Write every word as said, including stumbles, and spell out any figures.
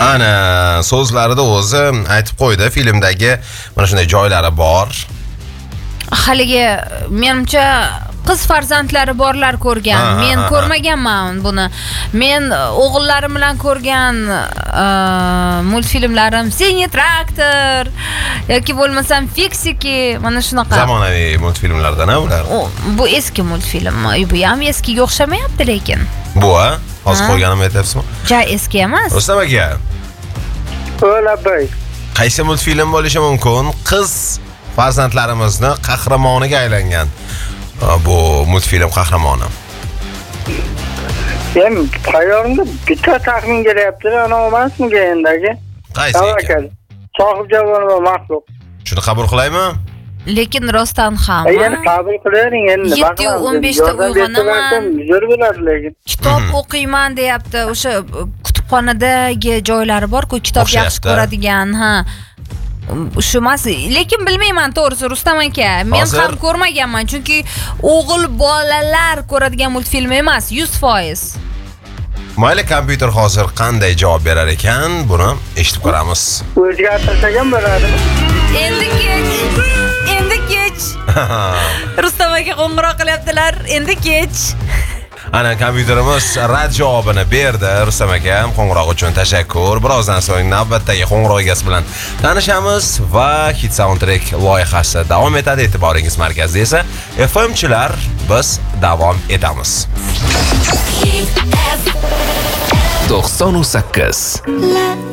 Ana so'zlarida o'zi aytib qo'ydi, filmdagi mana shunday joylari bor. Haligi menimcha qiz farzandlari borlar ko'rgan. Ha, ha, Men ha, ko'rmaganman buni. Men o'g'illarim bilan ko'rgan uh, multfilmlarim Siniy traktor yoki bo'lmasam Fiksiki, mana shunaqa. Zamonaviy multfilmlardan ular. O, bu eski multfilm. Bu ham eskiga o'xshamayapti lekin. Bu a? Hozir qo'yganimni aytyapsizmi? Ja eski emas. Rustam aka. O'labay. Qaysi multfilm bo'lishi mumkin? Qiz farzandlarimizni qahramoniga aylangan bu multfilm qahramoni. Men xayolimda bitta taxmin kelyapti, ana emasmi endi? Qaysi ekan? Sohib javon va maxluq. Shuni qabul qilaymi? Lekin rostdan ham. Endi qabul qilaring endi. yetti o'n besh ta uyg'onaman. Zo'r bo'ladi lekin. Kitob o'qiyman deyapti. O'sha kutubxonadagi joylari bor-ku, kitob yaxshi ko'radigan, ha. Shu emas, lekin bilmayman to'g'risi Rustam aka. Men ham ko'rmaganman, chunki o'g'il bolalar ko'radigan multfilm emas, yuz foiz. Mayli, kompyuter hozir qanday javob berar ekan, buni eshitib ko'ramiz. O'zgartirsagan bo'ladimi? Endi kech. Endi kech. Rustam aka qo'ng'iroq qilyaptilar. Endi kech. Ana kompyuterimiz rad javobini berdi. Rustam aka, qo'ng'iroq uchun tashakkur. Birozdan so'ng navbatdagi qo'ng'iroq egasi bilan tanishamiz va Hit Soundtrack loyihasi davom etadi. E'tiboringiz markazida esa F M chilar, biz davom etamiz. to'qson sakkiz